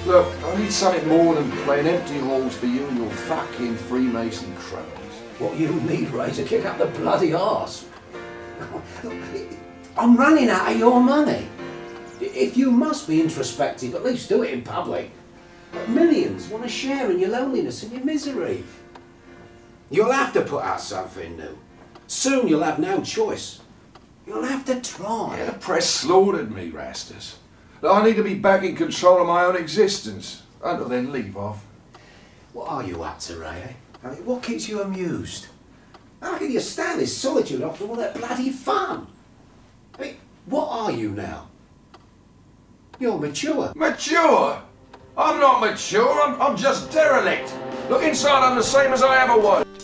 Look, I need something more than playing empty halls for you and your fucking Freemason cronies. What you need, Ray, to kick up the bloody arse. I'm running out of your money. If you must be introspective, at least do it in public. But millions want to share in your loneliness and your misery. You'll have to put out something new. Soon you'll have no choice. You'll have to try. Yeah, the press slaughtered me, Rastus. I need to be back in control of my own existence. Until then, leave off. What are you up to, Ray? I mean, what keeps you amused? How can you stand this solitude after all that bloody fun? I mean, what are you now? You're mature. Mature? I'm not mature, I'm just derelict. Look inside, I'm the same as I ever was.